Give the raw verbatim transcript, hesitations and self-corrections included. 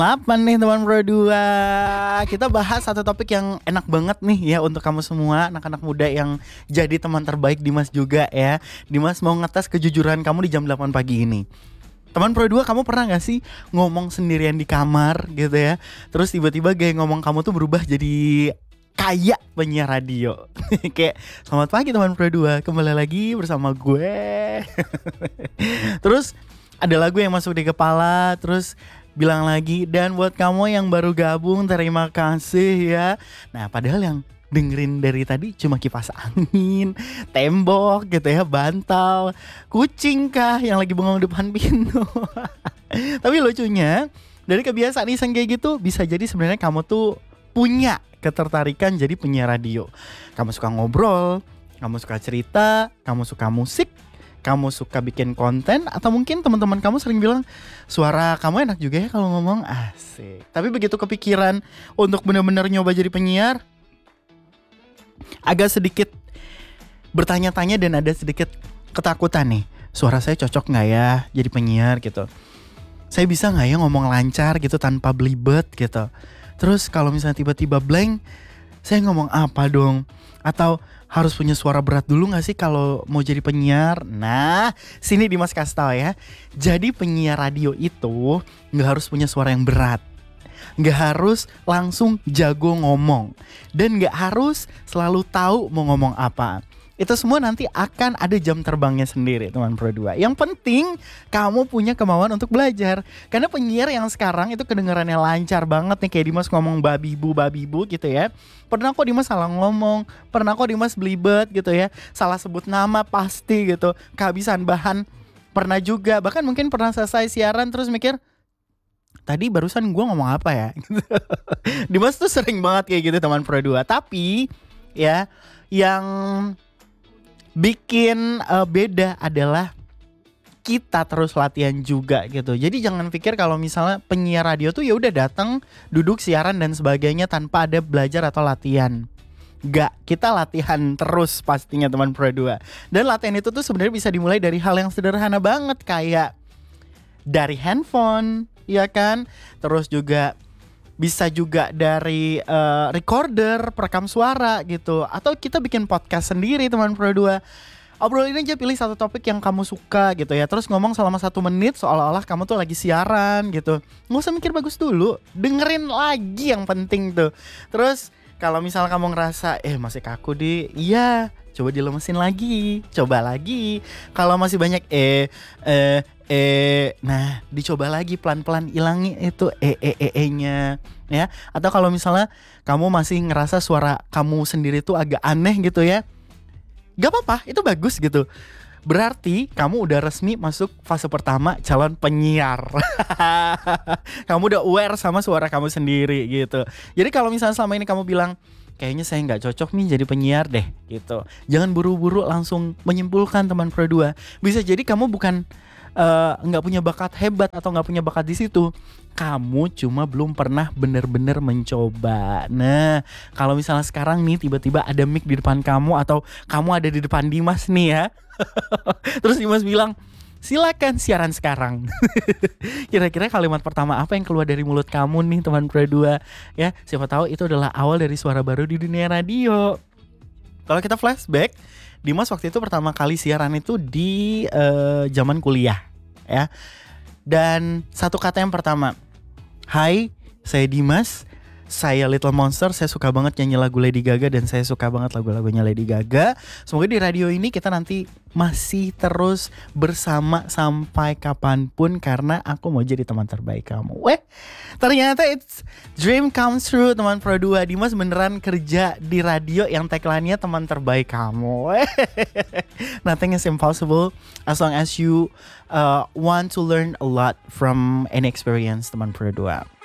Apa nih teman Pro dua? Kita bahas satu topik yang enak banget nih ya untuk kamu semua anak-anak muda yang jadi teman terbaik Dimas juga ya. Dimas mau ngetes kejujuran kamu di jam delapan pagi ini. Teman Pro dua, kamu pernah gak sih ngomong sendirian di kamar gitu ya, terus tiba-tiba gaya ngomong kamu tuh berubah jadi kayak penyiar radio. Kayak, selamat pagi teman Pro dua, kembali lagi bersama gue. Terus ada lagu yang masuk di kepala, terus bilang lagi, dan buat kamu yang baru gabung terima kasih ya. Nah padahal yang dengerin dari tadi cuma kipas angin, tembok gitu ya, bantal, kucing kah yang lagi bengong depan pintu. Tapi lucunya dari kebiasaan iseng kayak gitu, bisa jadi sebenarnya kamu tuh punya ketertarikan jadi penyiar radio. Kamu suka ngobrol, kamu suka cerita, kamu suka musik, kamu suka bikin konten, atau mungkin teman-teman kamu sering bilang suara kamu enak juga ya kalau ngomong, asik. Tapi begitu kepikiran untuk benar-benar nyoba jadi penyiar, agak sedikit bertanya-tanya dan ada sedikit ketakutan nih. Suara saya cocok gak ya jadi penyiar gitu? Saya bisa gak ya ngomong lancar gitu tanpa belibet gitu? Terus kalau misalnya tiba-tiba blank, saya ngomong apa dong? Atau harus punya suara berat dulu gak sih kalau mau jadi penyiar? Nah, sini Dimas kasih tau ya. Jadi penyiar radio itu gak harus punya suara yang berat, gak harus langsung jago ngomong, dan gak harus selalu tahu mau ngomong apa. Itu semua nanti akan ada jam terbangnya sendiri teman Pro dua. Yang penting kamu punya kemauan untuk belajar. Karena penyiar yang sekarang itu kedengarannya lancar banget nih, kayak Dimas ngomong babi bu babi bu gitu ya. Pernah kok Dimas salah ngomong, pernah kok Dimas belibet gitu ya, salah sebut nama pasti gitu, kehabisan bahan pernah juga. Bahkan mungkin pernah selesai siaran terus mikir, tadi barusan gue ngomong apa ya? Dimas tuh sering banget kayak gitu teman Pro dua. Tapi ya yang bikin uh, beda adalah kita terus latihan juga gitu. Jadi jangan pikir kalau misalnya penyiar radio tuh ya udah datang, duduk siaran dan sebagainya tanpa ada belajar atau latihan. Gak, kita latihan terus pastinya teman Pro dua. Dan latihan itu tuh sebenarnya bisa dimulai dari hal yang sederhana banget, kayak dari handphone, ya kan? Terus juga bisa juga dari uh, recorder, perekam suara gitu. Atau kita bikin podcast sendiri teman Pro dua. Obrolin aja, pilih satu topik yang kamu suka gitu ya. Terus ngomong selama satu menit seolah-olah kamu tuh lagi siaran gitu. Nggak usah mikir bagus dulu, dengerin lagi yang penting tuh. Terus kalau misalnya kamu ngerasa eh masih kaku di, iya coba dilemesin lagi, coba lagi. Kalau masih banyak eh eh eh nah dicoba lagi pelan-pelan, ilangi itu e e e e nya ya. Atau kalau misalnya kamu masih ngerasa suara kamu sendiri tuh agak aneh gitu ya, gak apa-apa, itu bagus gitu. Berarti kamu udah resmi masuk fase pertama calon penyiar. Kamu udah aware sama suara kamu sendiri gitu. Jadi kalau misalnya selama ini kamu bilang kayaknya saya gak cocok nih jadi penyiar deh gitu, jangan buru-buru langsung menyimpulkan teman Pro dua. Bisa jadi kamu bukan uh, gak punya bakat hebat atau gak punya bakat di situ, kamu cuma belum pernah bener-bener mencoba. Nah kalau misalnya sekarang nih tiba-tiba ada mic di depan kamu, atau kamu ada di depan Dimas nih ya, terus Dimas bilang silakan siaran sekarang. Kira-kira kalimat pertama apa yang keluar dari mulut kamu nih teman Pro dua ya? Siapa tahu itu adalah awal dari suara baru di dunia radio. Kalau kita flashback, Dimas waktu itu pertama kali siaran itu di uh, zaman kuliah ya. Dan satu kata yang pertama, hai saya Dimas, saya Little Monster, saya suka banget nyanyi lagu Lady Gaga dan saya suka banget lagu-lagunya Lady Gaga. Semoga di radio ini kita nanti masih terus bersama sampai kapanpun, karena aku mau jadi teman terbaik kamu. Weh, ternyata it's dream comes true teman Pro dua. Dimas beneran kerja di radio yang tagline-nya teman terbaik kamu. Weh. Nothing is impossible as long as you uh, want to learn a lot from any experience teman Pro dua.